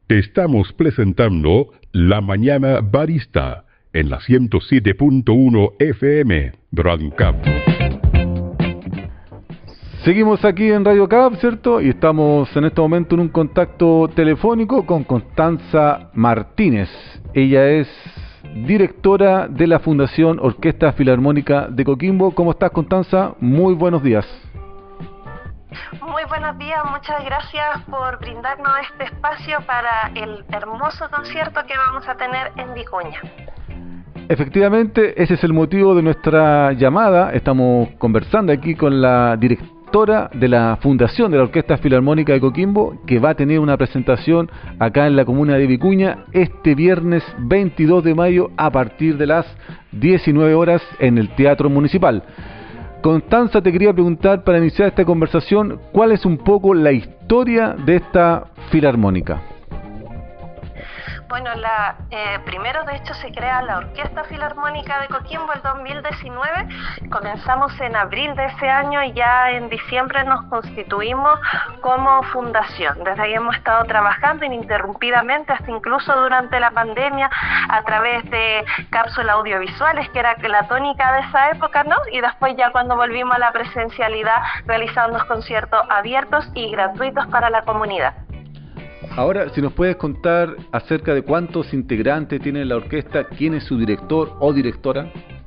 Te estamos presentando La Mañana Barista en la 107.1 FM Brancap. Seguimos aquí en Radio Cap, ¿cierto? Y estamos en este momento en un contacto telefónico con Constanza Martínez. Ella es directora de la Fundación Orquesta Filarmónica de Coquimbo. ¿Cómo estás, Constanza? Muy buenos días. Muy buenos días, muchas gracias por brindarnos este espacio para el hermoso concierto que vamos a tener en Vicuña. Efectivamente, ese es el motivo de nuestra llamada. Estamos conversando aquí con la directora de la Fundación de la Orquesta Filarmónica de Coquimbo, que va a tener una presentación acá en la comuna de Vicuña este viernes 22 de mayo a partir de las 19 horas en el Teatro Municipal. Constanza, te quería preguntar para iniciar esta conversación, ¿cuál es un poco la historia de esta filarmónica? Bueno, primero de hecho se crea la Orquesta Filarmónica de Coquimbo el 2019, comenzamos en abril de ese año y ya en diciembre nos constituimos como fundación. Desde ahí hemos estado trabajando ininterrumpidamente, hasta incluso durante la pandemia, a través de cápsulas audiovisuales, que era la tónica de esa época, ¿no? Y después ya cuando volvimos a la presencialidad, realizando conciertos abiertos y gratuitos para la comunidad. Ahora, si nos puedes contar acerca de cuántos integrantes tiene la orquesta, quién es su director o directora.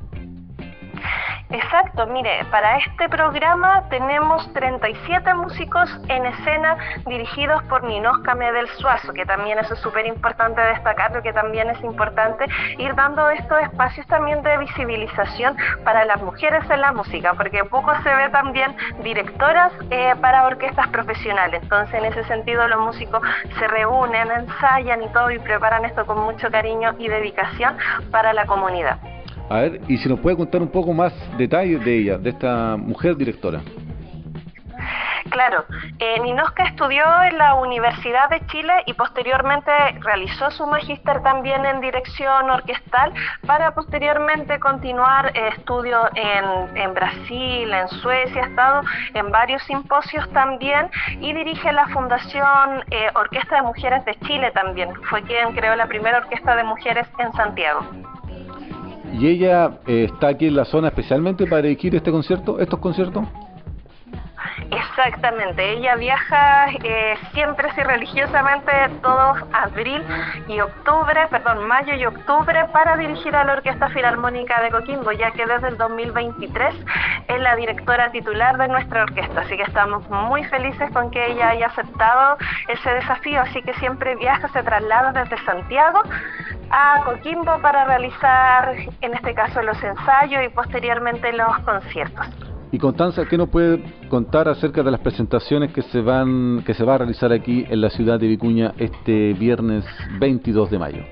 Exacto, mire, para este programa tenemos 37 músicos en escena dirigidos por Ninosca Medel Suazo, que también eso es súper importante destacarlo, que también es importante ir dando estos espacios también de visibilización para las mujeres en la música, porque poco se ve también directoras para orquestas profesionales. Entonces, en ese sentido, los músicos se reúnen, ensayan y todo, y preparan esto con mucho cariño y dedicación para la comunidad. A ver, y si nos puede contar un poco más detalles de ella, de esta mujer directora. Claro, Ninosca estudió en la Universidad de Chile y posteriormente realizó su magíster también en dirección orquestal para posteriormente continuar estudios en Brasil, en Suecia, ha estado en varios simposios también y dirige la Fundación Orquesta de Mujeres de Chile también. Fue quien creó la primera orquesta de mujeres en Santiago. ¿Y ella está aquí en la zona especialmente para dirigir estos conciertos? Exactamente, ella viaja siempre y religiosamente todos mayo y octubre para dirigir a la Orquesta Filarmónica de Coquimbo, ya que desde el 2023 es la directora titular de nuestra orquesta, así que estamos muy felices con que ella haya aceptado ese desafío, así que siempre viaja, se traslada desde Santiago a Coquimbo para realizar, en este caso, los ensayos y posteriormente los conciertos. Y Constanza, ¿qué nos puede contar acerca de las presentaciones que se va a realizar aquí en la ciudad de Vicuña este viernes 22 de mayo?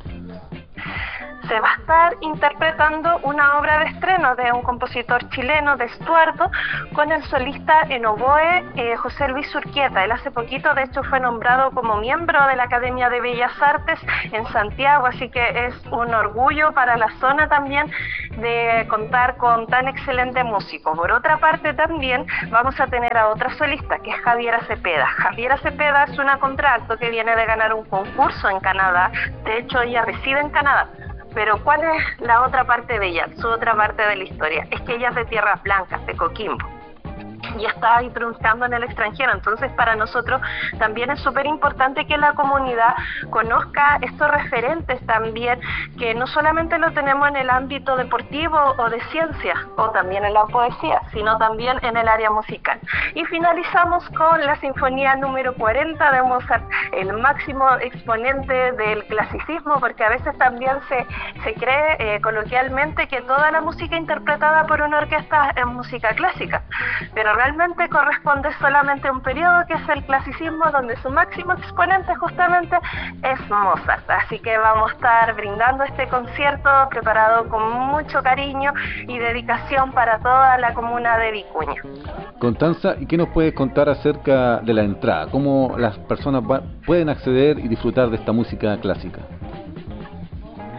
Se va a estar interpretando una obra de estreno de un compositor chileno de Estuardo con el solista en oboe José Luis Urquieta. Él hace poquito, de hecho, fue nombrado como miembro de la Academia de Bellas Artes en Santiago, así que es un orgullo para la zona también de contar con tan excelente músico. Por otra parte, también vamos a tener a otra solista, que es Javiera Cepeda. Javiera Cepeda es una contralto que viene de ganar un concurso en Canadá, de hecho ella reside en Canadá. Pero ¿cuál es la otra parte de ella? Su otra parte de la historia es que ella es de Tierras Blancas, de Coquimbo, y está ahí triunfando en el extranjero. Entonces, para nosotros también es súper importante que la comunidad conozca estos referentes también, que no solamente lo tenemos en el ámbito deportivo o de ciencia, o también en la poesía, sino también en el área musical. Y finalizamos con la Sinfonía número 40 de Mozart, el máximo exponente del clasicismo, porque a veces también se cree coloquialmente que toda la música interpretada por una orquesta es música clásica, pero realmente corresponde solamente a un periodo que es el clasicismo, donde su máximo exponente justamente es Mozart. Así que vamos a estar brindando este concierto preparado con mucho cariño y dedicación para toda la comuna de Vicuña. Constanza, ¿y qué nos puedes contar acerca de la entrada? ¿Cómo las personas pueden acceder y disfrutar de esta música clásica? Es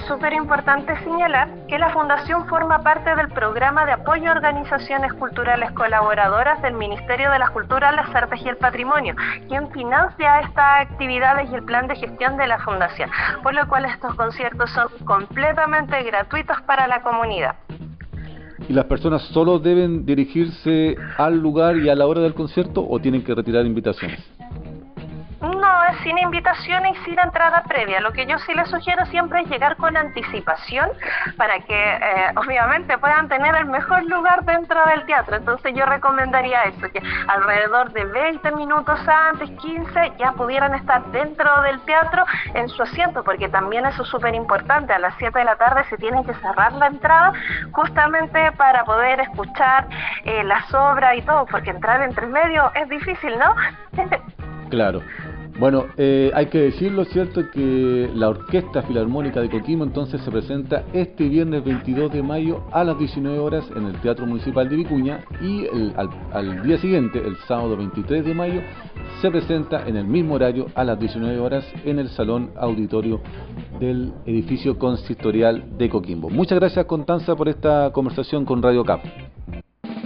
súper importante señalar que la Fundación forma parte del programa de apoyo a organizaciones culturales colaboradoras del Ministerio de la Cultura, las Artes y el Patrimonio, quien financia estas actividades y el plan de gestión de la Fundación, por lo cual estos conciertos son completamente gratuitos para la comunidad. ¿Y las personas solo deben dirigirse al lugar y a la hora del concierto o tienen que retirar invitaciones? No, es sin invitación y sin entrada previa. Lo que yo sí les sugiero siempre es llegar con anticipación para que obviamente puedan tener el mejor lugar dentro del teatro. Entonces yo recomendaría eso, que alrededor de 20 minutos antes, 15, ya pudieran estar dentro del teatro en su asiento, porque también eso es súper importante. A las 7 de la tarde se tiene que cerrar la entrada justamente para poder escuchar las obras y todo, porque entrar entre medio es difícil, ¿no? Claro. Bueno, hay que decirlo, cierto, que la Orquesta Filarmónica de Coquimbo entonces se presenta este viernes 22 de mayo a las 19 horas en el Teatro Municipal de Vicuña y al día siguiente, el sábado 23 de mayo, se presenta en el mismo horario a las 19 horas en el Salón Auditorio del Edificio Consistorial de Coquimbo. Muchas gracias, Constanza, por esta conversación con Radio CAP.